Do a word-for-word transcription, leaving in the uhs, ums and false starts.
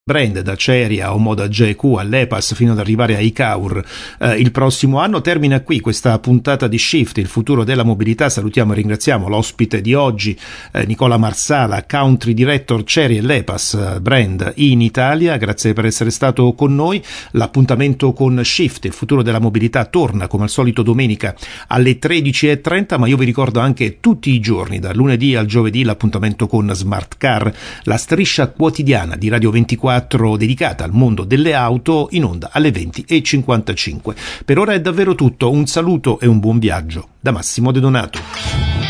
brand, da Ceria a Omoda J Q all'E P A S fino ad arrivare a Icaur eh, il prossimo anno. Termina qui questa puntata di Shift, il futuro della mobilità. Salutiamo e ringraziamo l'ospite di oggi, eh, Nicola Marsala, Country Director Ceria e l'E P A S brand in Italia. Grazie per essere stato con noi. L'appuntamento con Shift, il futuro della mobilità, torna come al solito domenica alle tredici e trenta, ma io vi ricordo anche tutti i giorni, dal lunedì al giovedì, l'appuntamento con Smart Car, la striscia quotidiana di Radio ventiquattro dedicata al mondo delle auto, in onda alle venti e cinquantacinque. Per ora è davvero tutto, un saluto e un buon viaggio da Massimo De Donato.